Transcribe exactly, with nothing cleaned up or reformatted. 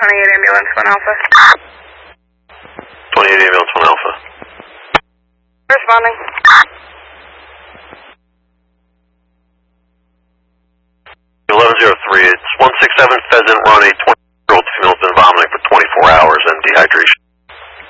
twenty-eight ambulance, one Alpha. twenty-eight ambulance, one Alpha. Responding. eleven zero three, it's one six seven Pheasant, runway twenty.